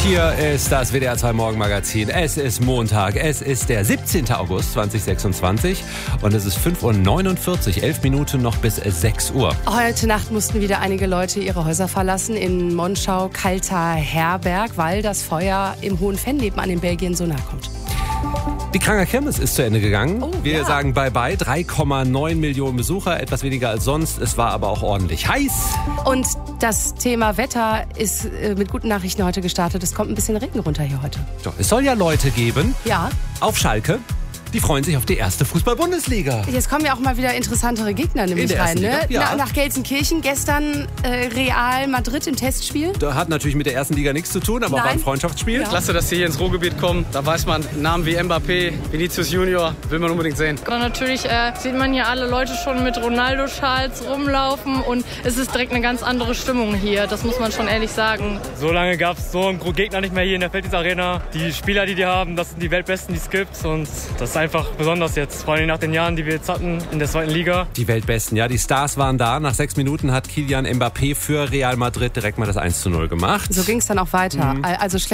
Hier ist das WDR 2 Morgenmagazin. Es ist Montag. Es ist der 17. August 2026 und es ist 5:49 Uhr, 11 Minuten noch bis 6 Uhr. Heute Nacht mussten wieder einige Leute ihre Häuser verlassen in Monschau, Kalter Herberg, weil das Feuer im Hohen Venn nebenan in Belgien so nahe kommt. Die Kranger Kirmes ist zu Ende gegangen. Wir ja. sagen Bye-bye. 3,9 Millionen Besucher, etwas weniger als sonst. Es war aber auch ordentlich heiß. Und das Thema Wetter ist mit guten Nachrichten heute gestartet. Es kommt ein bisschen Regen runter hier heute. Doch, es soll ja Leute geben Ja. auf Schalke, die freuen sich auf die erste Fußball-Bundesliga. Jetzt kommen ja auch mal wieder interessantere Gegner nämlich In der rein. ersten Ne? Liga, ja. Nach Gelsenkirchen, gestern Real Madrid im Testspiel. Da hat natürlich mit der ersten Liga nichts zu tun, aber Nein. war ein Freundschaftsspiel. Ja. Klasse, dass sie hier ins Ruhrgebiet kommen. Da weiß man, Namen wie Mbappé, Vinicius Junior, will man unbedingt sehen. Und natürlich sieht man hier alle Leute schon mit Ronaldo-Schals rumlaufen und es ist direkt eine ganz andere Stimmung hier, das muss man schon ehrlich sagen. So lange gab es so einen Gegner nicht mehr hier in der Felddienst Arena. Die Spieler, die haben, das sind die Weltbesten, die es gibt und das ist einfach besonders jetzt, vor allem nach den Jahren, die wir jetzt hatten in der zweiten Liga. Die Weltbesten, ja, die Stars waren da. Nach 6 Minuten hat Kylian Mbappé für Real Madrid direkt mal das 1:0 gemacht. So ging es dann auch weiter. Also